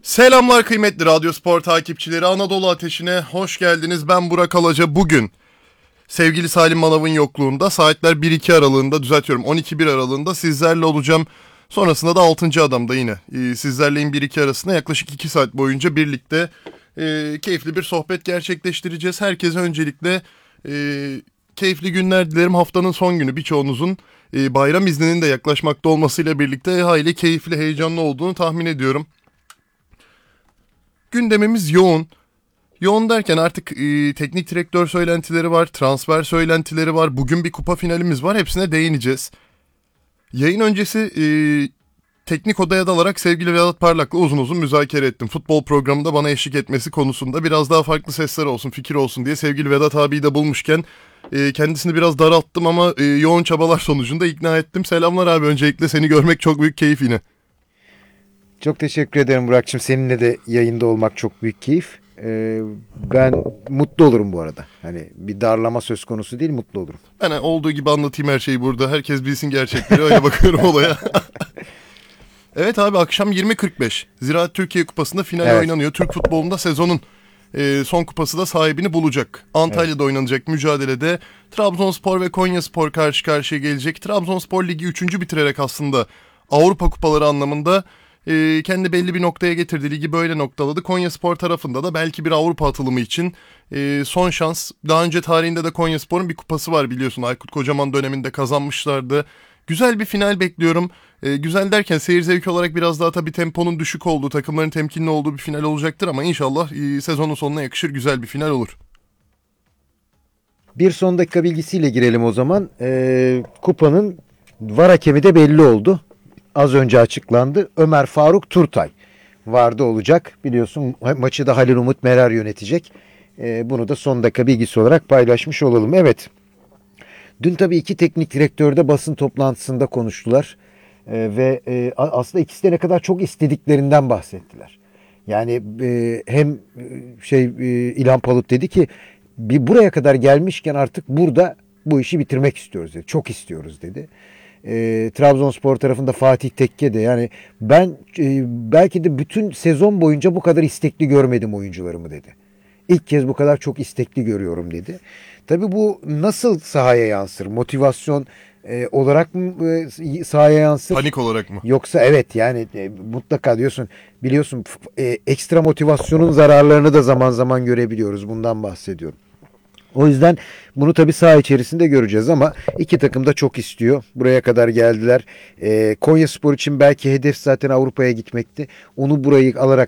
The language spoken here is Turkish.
Selamlar kıymetli Radyo Spor takipçileri, Anadolu Ateşi'ne hoş geldiniz. Ben Burak Alaca. Bugün sevgili Salim Manav'ın yokluğunda saatler 1-2 aralığında, 12-1 aralığında sizlerle olacağım. Sonrasında da 6. Adam'da yine sizlerleyin 1-2 arasında yaklaşık 2 saat boyunca birlikte keyifli bir sohbet gerçekleştireceğiz. Herkese öncelikle keyifli günler dilerim. Haftanın son günü, birçoğunuzun bayram izninin de yaklaşmakta olmasıyla birlikte hayli keyifli, heyecanlı olduğunu tahmin ediyorum. Gündemimiz yoğun. Yoğun derken artık teknik direktör söylentileri var, transfer söylentileri var. Bugün bir kupa finalimiz var, hepsine değineceğiz. Yayın öncesi teknik odaya dalarak sevgili Vedat Parlak'la uzun uzun müzakere ettim. Futbol programında bana eşlik etmesi konusunda biraz daha farklı sesler olsun, fikir olsun diye sevgili Vedat abiyi de bulmuşken kendisini biraz daralttım ama yoğun çabalar sonucunda ikna ettim. Selamlar abi, öncelikle seni görmek çok büyük keyif yine. Çok teşekkür ederim Burak'cığım. Seninle de yayında olmak çok büyük keyif. Ben mutlu olurum bu arada. Hani bir darlama söz konusu değil, mutlu olurum. Ben olduğu gibi anlatayım her şeyi burada. Herkes bilsin gerçekleri, öyle bakıyorum olaya. Evet abi, akşam 20.45 Ziraat Türkiye Kupası'nda final oynanıyor. Türk futbolunda sezonun son kupası da sahibini bulacak. Antalya'da oynanacak mücadelede Trabzonspor ve Konyaspor karşı karşıya gelecek. Trabzonspor ligi 3. bitirerek aslında Avrupa kupaları anlamında kendi belli bir noktaya getirdi. Ligi böyle noktaladı. Konyaspor tarafında da belki bir Avrupa atılımı için son şans. Daha önce tarihinde de Konyaspor'un bir kupası var biliyorsun. Aykut Kocaman döneminde kazanmışlardı. Güzel bir final bekliyorum. Güzel derken seyir zevki olarak biraz daha tabii temponun düşük olduğu, takımların temkinli olduğu bir final olacaktır ama inşallah sezonun sonuna yakışır güzel bir final olur. Bir son dakika bilgisiyle girelim o zaman. Kupanın var hakemi de belli oldu. Az önce açıklandı. Ömer Faruk Turtay vardı olacak. Biliyorsun maçı da Halil Umut Meler yönetecek. Bunu da son dakika bilgisi olarak paylaşmış olalım. Evet. Dün tabii iki teknik direktör de basın toplantısında konuştular. Ve aslında ikisi de ne kadar çok istediklerinden bahsettiler. Yani hem İlhan Palut dedi ki buraya kadar gelmişken artık burada bu işi bitirmek istiyoruz dedi. Çok istiyoruz dedi. Trabzonspor tarafında Fatih Tekke de yani ben belki de bütün sezon boyunca bu kadar istekli görmedim oyuncularımı dedi. İlk kez bu kadar çok istekli görüyorum dedi. Tabii bu nasıl sahaya yansır? Motivasyon olarak mı sahaya yansır? Panik olarak mı? Yoksa evet yani mutlaka biliyorsun ekstra motivasyonun zararlarını da zaman zaman görebiliyoruz. Bundan bahsediyorum. O yüzden bunu tabii saha içerisinde göreceğiz ama iki takım da çok istiyor. Buraya kadar geldiler. Konyaspor için belki hedef zaten Avrupa'ya gitmekti. Onu burayı alarak